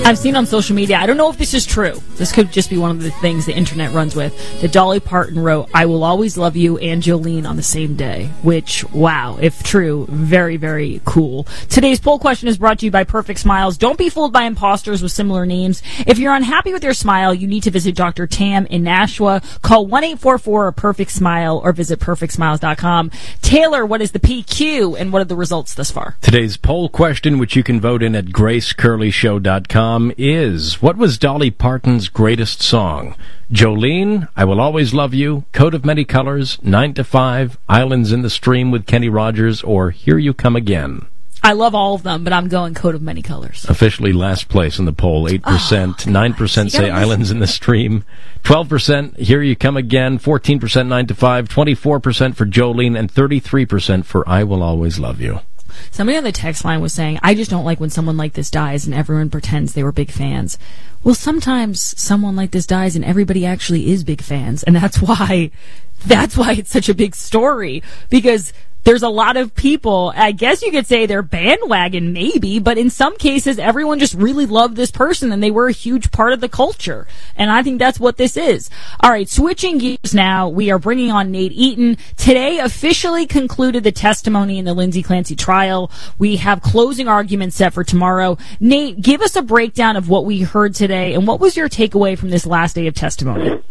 I've seen on social media, I don't know if this is true. This could just be one of the things the internet runs with, that Dolly Parton wrote, "I Will Always Love You" and Jolene on the same day, which, wow, if true, very, very cool. Today's poll question is brought to you by Perfect Smiles. Don't be fooled by imposters with similar names. If you're unhappy with your smile, you need to visit Dr. Tam in Nashua. Call 1-844-PERFECT-SMILE or visit perfectsmiles.com. Taylor, what is the PQ and what are the results thus far? Today's poll question, which you can vote in at gracecurleyshow.com, is, what was Dolly Parton's greatest song? Jolene, I Will Always Love You, Coat of Many Colors, 9 to 5, Islands in the Stream with Kenny Rogers, or Here You Come Again? I love all of them, but I'm going Coat of Many Colors. Officially last place in the poll, 8%, 9% say Islands in the Stream, 12% Here You Come Again, 14% 9 to 5, 24% for Jolene, and 33% for I Will Always Love You. Somebody on the text line was saying, I just don't like when someone like this dies and everyone pretends they were big fans. Well, sometimes someone like this dies and everybody actually is big fans, and that's why it's such a big story, because there's a lot of people, I guess you could say they're bandwagon maybe, but in some cases everyone just really loved this person and they were a huge part of the culture. And I think that's what this is. All right, switching gears now, we are bringing on Nate Eaton. Today officially concluded the testimony in the Lindsay Clancy trial. We have closing arguments set for tomorrow. Nate, give us a breakdown of what we heard today and what was your takeaway from this last day of testimony?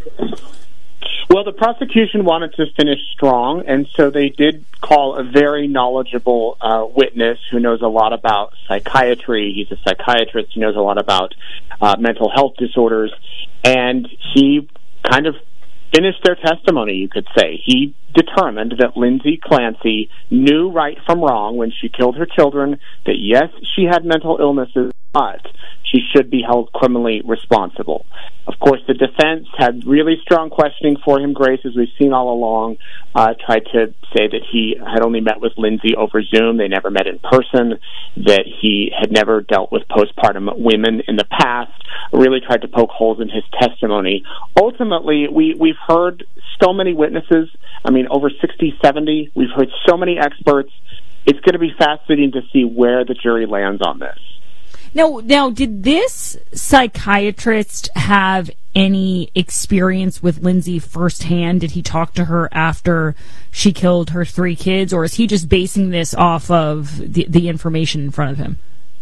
Well, the prosecution wanted to finish strong, and so they did call a very knowledgeable witness who knows a lot about psychiatry. He's a psychiatrist. He knows a lot about mental health disorders, and he kind of finished their testimony, you could say. He determined that Lindsay Clancy knew right from wrong when she killed her children, that yes, she had mental illnesses, but she should be held criminally responsible. Of course, the defense had really strong questioning for him, Grace, as we've seen all along, tried to say that he had only met with Lindsay over Zoom, they never met in person, that he had never dealt with postpartum women in the past, really tried to poke holes in his testimony. Ultimately, we've heard so many witnesses, I mean, over 60, 70, we've heard so many experts. It's going to be fascinating to see where the jury lands on this. Now, did this psychiatrist have any experience with Lindsay firsthand? Did he talk to her after she killed her 3 kids, or is he just basing this off of the information in front of him?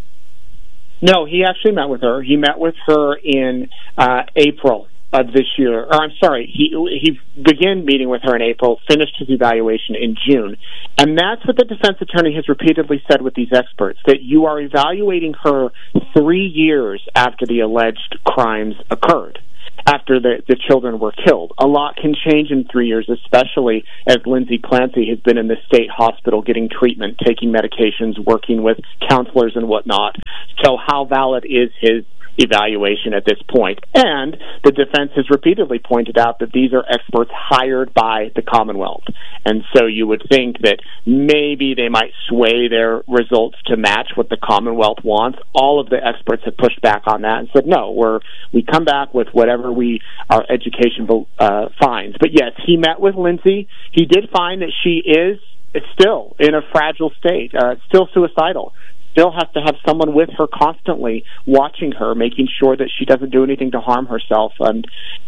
No, he actually met with her. He met with her in April of this year. Or I'm sorry, he began meeting with her in April, finished his evaluation in June. And that's what the defense attorney has repeatedly said with these experts, that you are evaluating her 3 years after the alleged crimes occurred, after the children were killed. A lot can change in 3 years, especially as Lindsay Clancy has been in the state hospital getting treatment, taking medications, working with counselors and whatnot. So how valid is his evaluation at this point? And the defense has repeatedly pointed out that these are experts hired by the Commonwealth. And so you would think that maybe they might sway their results to match what the Commonwealth wants. All of the experts have pushed back on that and said, no, we come back with whatever our education finds. But yes, he met with Lindsay. He did find that she is still in a fragile state, still suicidal. Still has to have someone with her constantly watching her, making sure that she doesn't do anything to harm herself. And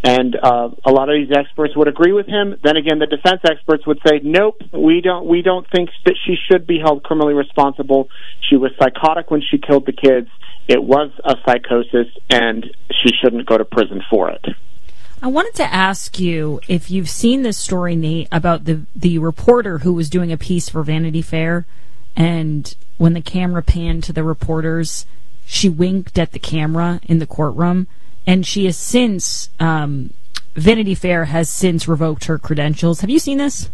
a lot of these experts would agree with him. Then again, the defense experts would say, nope, we don't think that she should be held criminally responsible. She was psychotic when she killed the kids. It was a psychosis, and she shouldn't go to prison for it. I wanted to ask you if you've seen this story, Nate, about the reporter who was doing a piece for Vanity Fair, and when the camera panned to the reporters, she winked at the camera in the courtroom, and she has since, Vanity Fair has since revoked her credentials. Have you seen this?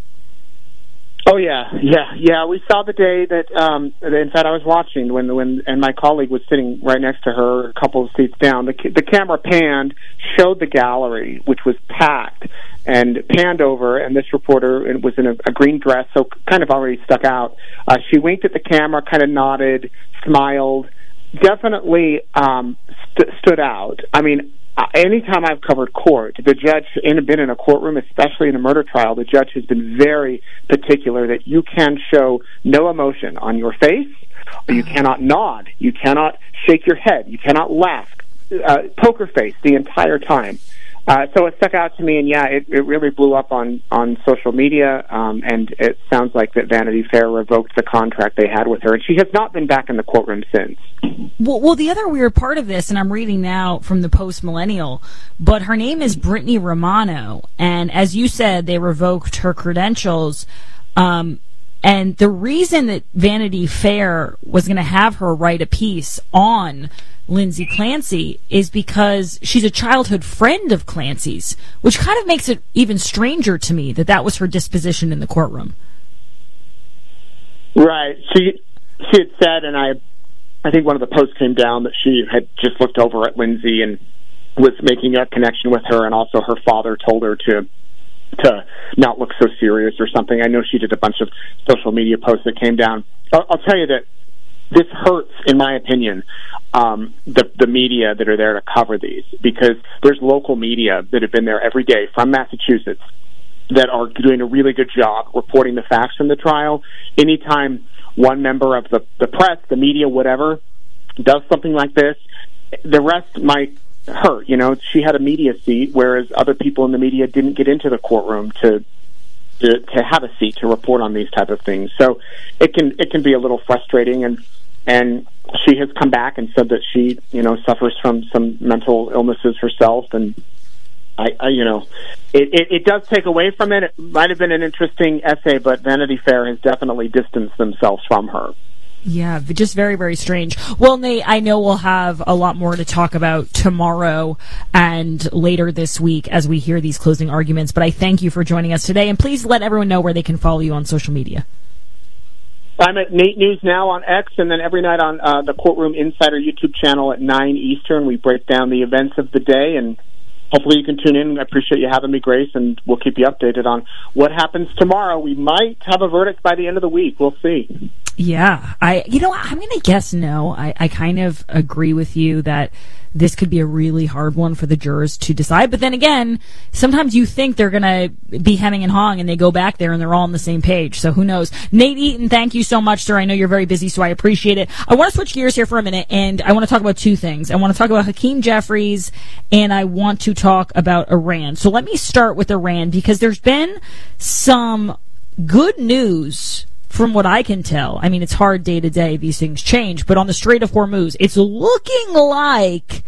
Oh, yeah. We saw the day that, in fact, I was watching when and my colleague was sitting right next to her, a couple of seats down. The camera panned, showed the gallery, which was packed, and panned over, and this reporter was in a green dress, so kind of already stuck out. She winked at the camera, kind of nodded, smiled, definitely stood out. I mean, anytime I've covered court, the judge, been in a courtroom, especially in a murder trial, the judge has been very particular that you can show no emotion on your face, or you cannot nod, you cannot shake your head, you cannot laugh, poker face the entire time. So it stuck out to me, and it really blew up on social media, and it sounds like that Vanity Fair revoked the contract they had with her, and she has not been back in the courtroom since. Well, the other weird part of this, and I'm reading now from the Post Millennial, but her name is Brittany Romano, and as you said, they revoked her credentials, and the reason that Vanity Fair was going to have her write a piece on Lindsay Clancy is because she's a childhood friend of Clancy's, which kind of makes it even stranger to me that was her disposition in the courtroom. Right. She had said, and I think one of the posts came down that she had just looked over at Lindsay and was making a connection with her, and also her father told her to not look so serious or something. I know she did a bunch of social media posts that came down. I'll tell you that this hurts, in my opinion, the media that are there to cover these, because there's local media that have been there every day from Massachusetts that are doing a really good job reporting the facts from the trial. Anytime one member of the press, the media, whatever, does something like this, the rest might hurt. She had a media seat, whereas other people in the media didn't get into the courtroom to have a seat to report on these type of things. So it can be a little frustrating, and she has come back and said that she suffers from some mental illnesses herself, and it does take away from it. It might have been an interesting essay, but Vanity Fair has definitely distanced themselves from her. Yeah, just very, very strange. Well, Nate, I know we'll have a lot more to talk about tomorrow and later this week as we hear these closing arguments, but I thank you for joining us today, and please let everyone know where they can follow you on social media. I'm at Nate News Now on X, and then every night on the Courtroom Insider YouTube channel at 9 Eastern, we break down the events of the day, and hopefully you can tune in. I appreciate you having me, Grace, and we'll keep you updated on what happens tomorrow. We might have a verdict by the end of the week. We'll see. Yeah, I'm going to guess no. I kind of agree with you that this could be a really hard one for the jurors to decide. But then again, sometimes you think they're going to be hemming and hawing, and they go back there and they're all on the same page. So who knows? Nate Eaton, thank you so much, sir. I know you're very busy, so I appreciate it. I want to switch gears here for a minute, and I want to talk about two things. I want to talk about Hakeem Jeffries, and I want to talk about Iran. So let me start with Iran, because there's been some good news from what I can tell. I mean, it's hard day to day, these things change, but on the Strait of Hormuz, it's looking like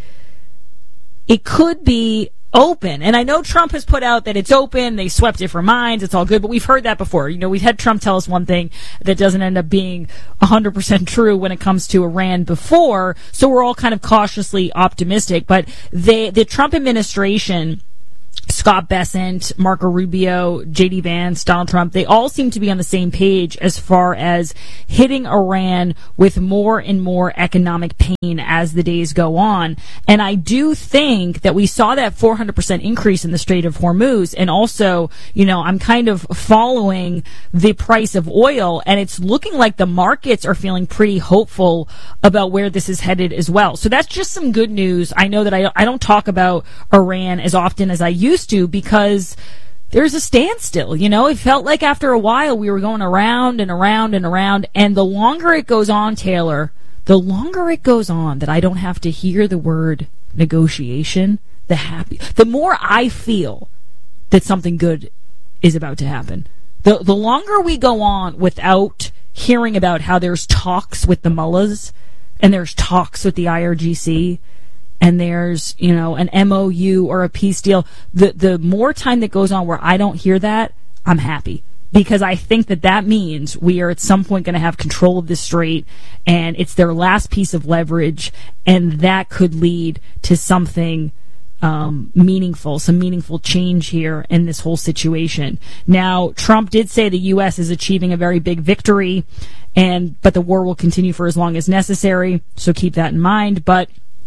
it could be open. And I know Trump has put out that it's open, they swept it for mines, it's all good, but we've heard that before. We've had Trump tell us one thing that doesn't end up being 100% true when it comes to Iran before, so we're all kind of cautiously optimistic. But the Trump administration, Scott Bessent, Marco Rubio, J.D. Vance, Donald Trump, they all seem to be on the same page as far as hitting Iran with more and more economic pain as the days go on. And I do think that we saw that 400% increase in the Strait of Hormuz. And also, I'm kind of following the price of oil, and it's looking like the markets are feeling pretty hopeful about where this is headed as well. So that's just some good news. I know that I don't talk about Iran as often as I used to, because there's a standstill. It felt like after a while we were going around and around and around, and the longer it goes on, Taylor, the longer it goes on that I don't have to hear the word negotiation, the more I feel that something good is about to happen. The longer we go on without hearing about how there's talks with the mullahs and there's talks with the IRGC and there's, an MOU or a peace deal, the more time that goes on where I don't hear that, I'm happy. Because I think that means we are at some point going to have control of the strait, and it's their last piece of leverage, and that could lead to something meaningful, some meaningful change here in this whole situation. Now, Trump did say the U.S. is achieving a very big victory, but the war will continue for as long as necessary, so keep that in mind. But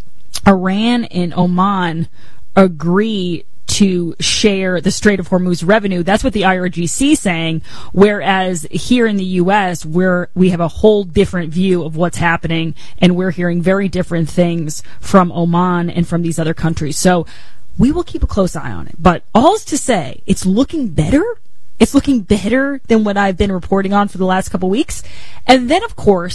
Iran and Oman agree to share the Strait of Hormuz revenue. That's what the IRGC is saying, whereas here in the U.S., we have a whole different view of what's happening, and we're hearing very different things from Oman and from these other countries. So we will keep a close eye on it. But all's to say, it's looking better. It's looking better than what I've been reporting on for the last couple weeks. And then, of course,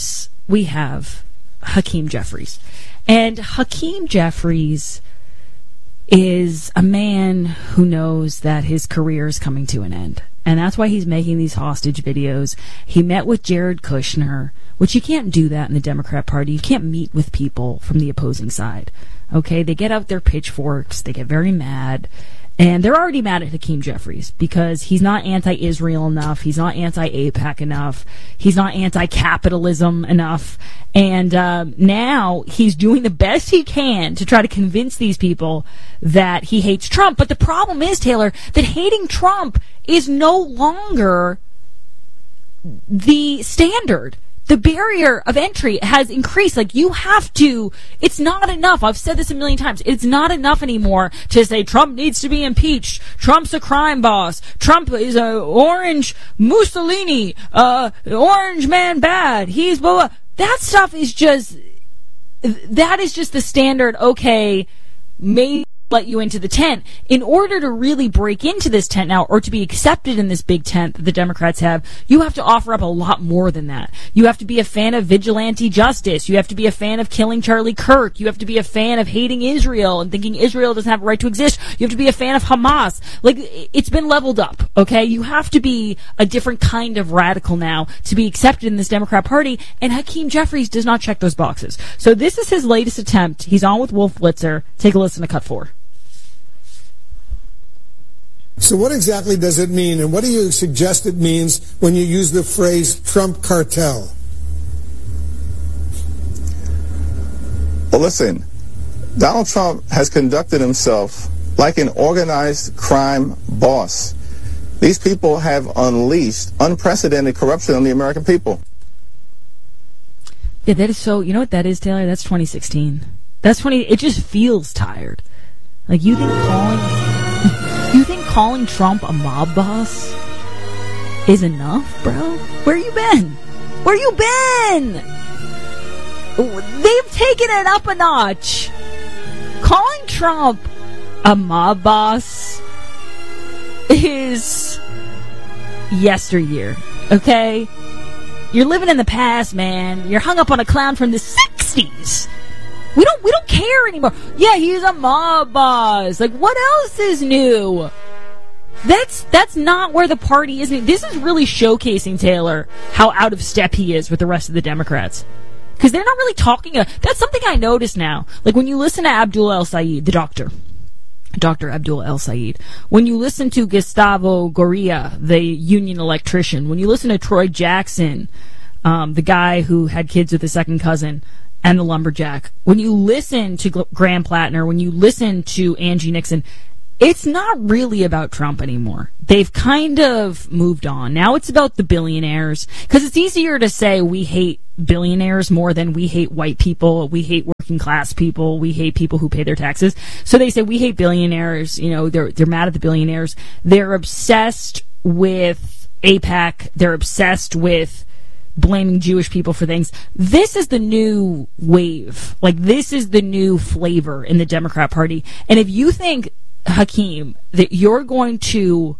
we have Hakeem Jeffries. And Hakeem Jeffries is a man who knows that his career is coming to an end. And that's why he's making these hostage videos. He met with Jared Kushner, which you can't do that in the Democrat Party. You can't meet with people from the opposing side. Okay? They get out their pitchforks. They get very mad. And they're already mad at Hakeem Jeffries because he's not anti-Israel enough. He's not anti-AIPAC enough. He's not anti-capitalism enough. And now he's doing the best he can to try to convince these people that he hates Trump. But the problem is, Taylor, that hating Trump is no longer the standard. The barrier of entry has increased. Like, you have to, it's not enough. I've said this a million times. It's not enough anymore to say Trump needs to be impeached. Trump's a crime boss. Trump is a orange Mussolini, orange man bad. He's blah, blah. That stuff is just, that is just the standard, okay, maybe let you into the tent. In order to really break into this tent now, or to be accepted in this big tent that the Democrats have, you have to offer up a lot more than that. You have to be a fan of vigilante justice. You have to be a fan of killing Charlie Kirk. You have to be a fan of hating Israel and thinking Israel doesn't have a right to exist. You have to be a fan of Hamas. Like, it's been leveled up, okay? You have to be a different kind of radical now to be accepted in this Democrat Party, and Hakeem Jeffries does not check those boxes. So this is his latest attempt. He's on with Wolf Blitzer. Take a listen to Cut 4. So what exactly does it mean, and what do you suggest it means when you use the phrase Trump cartel? Well, listen, Donald Trump has conducted himself like an organized crime boss. These people have unleashed unprecedented corruption on the American people. Yeah, that is so, you know what that is, Taylor? That's 2016. That's it just feels tired. Like, you think calling Trump a mob boss is enough, bro? Where you been? Where you been? They've taken it up a notch. Calling Trump a mob boss is yesteryear, okay? You're living in the past, man. You're hung up on a clown from the 60s. We don't care anymore. Yeah, he's a mob boss. Like, what else is new? That's not where the party is. This is really showcasing, Taylor, how out of step he is with the rest of the Democrats. Because they're not really talking. That's something I notice now. Like, when you listen to Abdul El-Sayed, the doctor, Dr. Abdul El-Sayed, when you listen to Gustavo Gorilla, the union electrician, when you listen to Troy Jackson, the guy who had kids with his second cousin, and the lumberjack, when you listen to Graham Plattner, when you listen to Angie Nixon, it's not really about Trump anymore. They've kind of moved on. Now it's about the billionaires. Because it's easier to say we hate billionaires more than we hate white people, we hate working class people, we hate people who pay their taxes. So they say we hate billionaires. You know, they're mad at the billionaires. They're obsessed with AIPAC. They're obsessed with blaming Jewish people for things. This is the new wave. Like, this is the new flavor in the Democrat Party. And if you think, Hakeem, that you're going to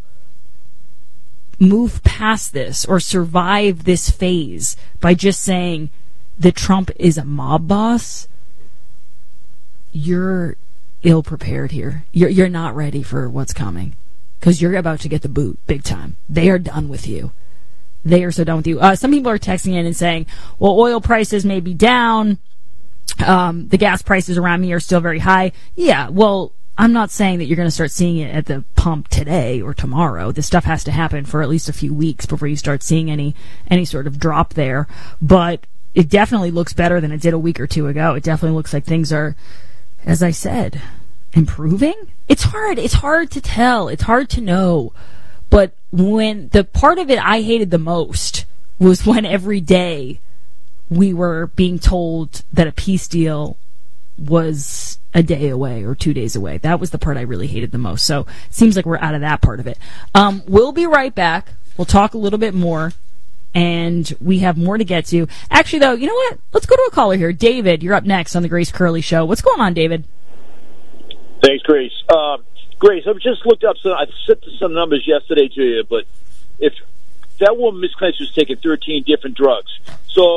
move past this or survive this phase by just saying that Trump is a mob boss, you're ill-prepared here. You're not ready for what's coming, because you're about to get the boot big time. They are done with you. They are so done with you. Some people are texting in and saying, well, oil prices may be down. The gas prices around me are still very high. Yeah, well, I'm not saying that you're going to start seeing it at the pump today or tomorrow. This stuff has to happen for at least a few weeks before you start seeing any sort of drop there. But it definitely looks better than it did a week or two ago. It definitely looks like things are, as I said, improving. It's hard. It's hard to tell. It's hard to know. But when the part of it I hated the most was when every day we were being told that a peace deal was a day away or 2 days away. That was the part I really hated the most. So it seems like we're out of that part of it. We'll be right back. We'll talk a little bit more, and we have more to get to. Actually, though, you know what? Let's go to a caller here. David, you're up next on the Grace Curley Show. What's going on, David? Thanks, Grace. Grace, I've just looked up I sent some numbers yesterday to you, but if that woman, Miss Clinton, was taking 13 different drugs. So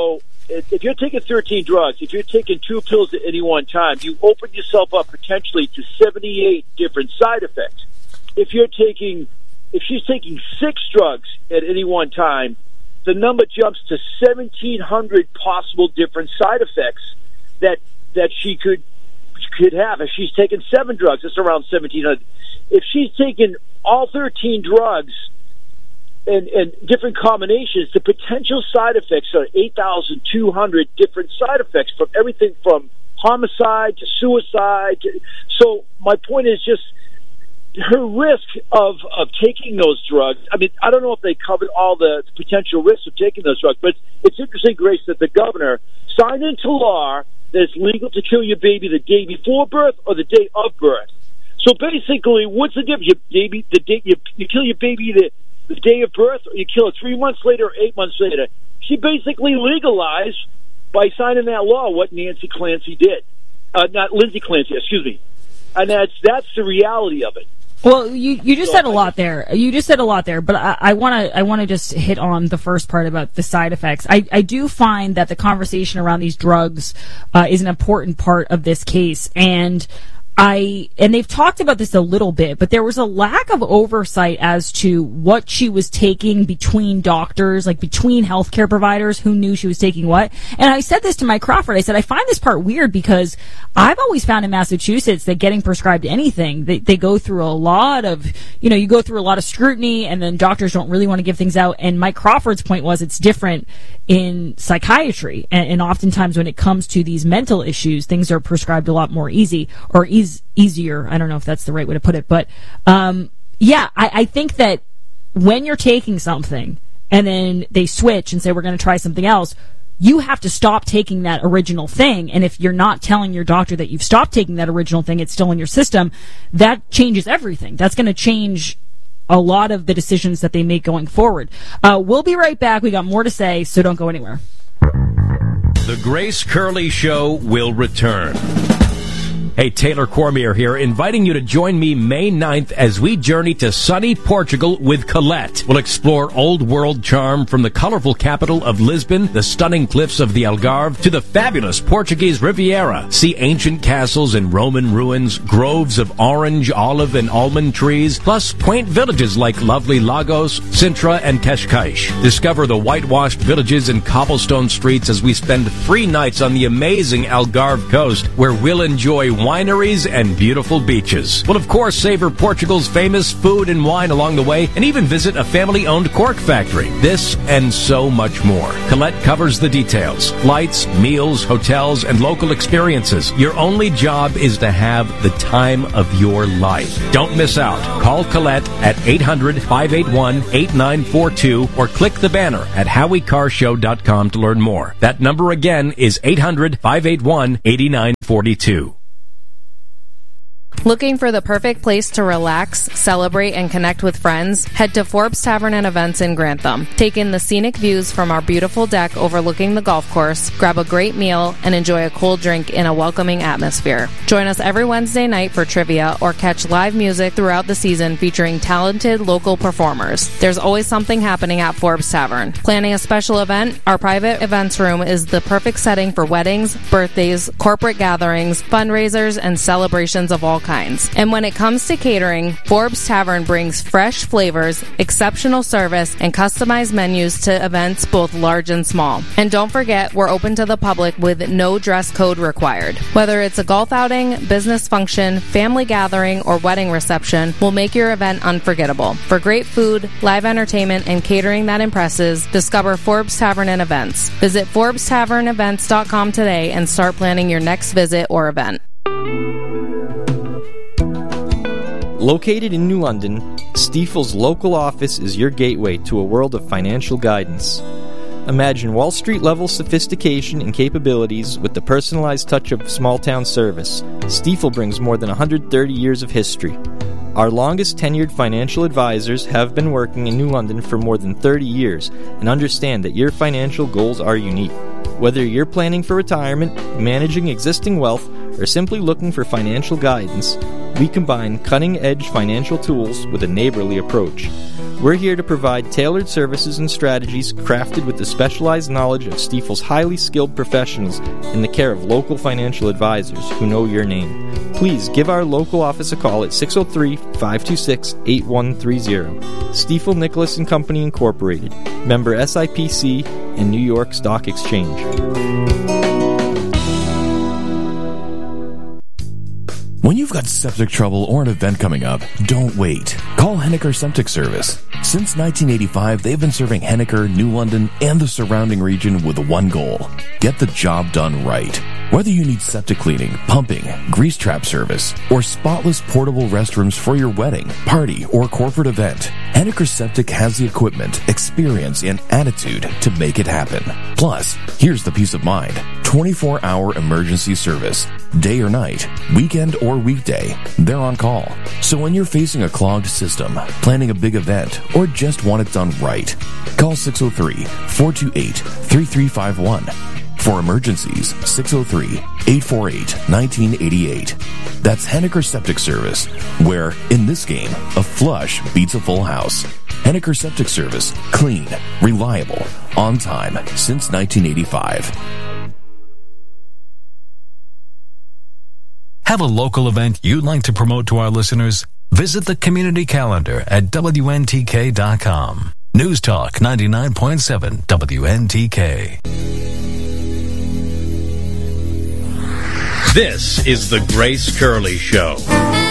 if you're taking 13 drugs, if you're taking 2 pills at any one time, you open yourself up potentially to 78 different side effects. If she's taking 6 drugs at any one time, the number jumps to 1,700 possible different side effects that she could have. If she's taking 7 drugs, it's around 1,700. If she's taking all 13 drugs and different combinations, the potential side effects are 8,200 different side effects, from everything from homicide to suicide. So my point is just her risk of taking those drugs. I mean, I don't know if they covered all the potential risks of taking those drugs, but it's interesting, Grace, that the governor signed into law that it's legal to kill your baby the day before birth or the day of birth. So basically, what's the difference? You kill your baby the day of birth, or you kill it 3 months later or 8 months later. She basically legalized, by signing that law, what Nancy Clancy did. Not Lindsay Clancy, excuse me. And that's the reality of it. Well, you just said a lot there. But I want to just hit on the first part about the side effects. I do find that the conversation around these drugs is an important part of this case, and they've talked about this a little bit, but there was a lack of oversight as to what she was taking between doctors, like between healthcare providers who knew she was taking what. And I said this to Mike Crawford. I said, I find this part weird because I've always found in Massachusetts that getting prescribed anything, they go through a lot of, you go through a lot of scrutiny, and then doctors don't really want to give things out. And Mike Crawford's point was it's different in psychiatry. And oftentimes when it comes to these mental issues, things are prescribed a lot more easier. I don't know if that's the right way to put it, but I think that when you're taking something and then they switch and say we're going to try something else, you have to stop taking that original thing. And if you're not telling your doctor that you've stopped taking that original thing, it's still in your system, that changes everything. That's going to change a lot of the decisions that they make going forward. We'll be right back. We got more to say, so don't go anywhere. The Grace Curley Show will return. Hey, Taylor Cormier here, inviting you to join me May 9th as we journey to sunny Portugal with Colette. We'll explore old world charm from the colorful capital of Lisbon, the stunning cliffs of the Algarve, to the fabulous Portuguese Riviera. See ancient castles and Roman ruins, groves of orange, olive, and almond trees, plus quaint villages like lovely Lagos, Sintra, and Cascais. Discover the whitewashed villages and cobblestone streets as we spend 3 nights on the amazing Algarve coast, where we'll enjoy wineries and beautiful beaches. We'll, of course, savor Portugal's famous food and wine along the way, and even visit a family-owned cork factory. This and so much more. Colette covers the details. Flights, meals, hotels, and local experiences. Your only job is to have the time of your life. Don't miss out. Call Colette at 800-581-8942 or click the banner at HowieCarShow.com to learn more. That number again is 800-581-8942. Looking for the perfect place to relax, celebrate, and connect with friends? Head to Forbes Tavern and Events in Grantham. Take in the scenic views from our beautiful deck overlooking the golf course, grab a great meal, and enjoy a cold drink in a welcoming atmosphere. Join us every Wednesday night for trivia or catch live music throughout the season featuring talented local performers. There's always something happening at Forbes Tavern. Planning a special event? Our private events room is the perfect setting for weddings, birthdays, corporate gatherings, fundraisers, and celebrations of all kinds. And when it comes to catering, Forbes Tavern brings fresh flavors, exceptional service, and customized menus to events both large and small. And don't forget, we're open to the public with no dress code required. Whether it's a golf outing, business function, family gathering, or wedding reception, we'll make your event unforgettable. For great food, live entertainment, and catering that impresses, discover Forbes Tavern and Events. Visit ForbesTavernEvents.com today and start planning your next visit or event. Located in New London, Stifel's local office is your gateway to a world of financial guidance. Imagine Wall Street-level sophistication and capabilities with the personalized touch of small-town service. Stifel brings more than 130 years of history. Our longest tenured financial advisors have been working in New London for more than 30 years and understand that your financial goals are unique. Whether you're planning for retirement, managing existing wealth, or simply looking for financial guidance, we combine cutting-edge financial tools with a neighborly approach. We're here to provide tailored services and strategies crafted with the specialized knowledge of Stifel's highly skilled professionals in the care of local financial advisors who know your name. Please give our local office a call at 603-526-8130. Stifel Nicholas & Company Incorporated, member SIPC and New York Stock Exchange. When you've got septic trouble or an event coming up, don't wait. Call Henniker Septic Service. Since 1985, they've been serving Henniker, New London, and the surrounding region with one goal: get the job done right. Whether you need septic cleaning, pumping, grease trap service, or spotless portable restrooms for your wedding, party, or corporate event, Henniker Septic has the equipment, experience, and attitude to make it happen. Plus, here's the peace of mind: 24-hour emergency service. Day or night, weekend or weekday, they're on call. So when you're facing a clogged system, planning a big event, or just want it done right, call 603-428-3351. For emergencies, 603-848-1988. That's Henniker Septic Service, where, in this game, a flush beats a full house. Henniker Septic Service. Clean, reliable, on time, since 1985. Have a local event you'd like to promote to our listeners? Visit the community calendar at WNTK.com. News Talk 99.7 WNTK. This is the Grace Curley Show.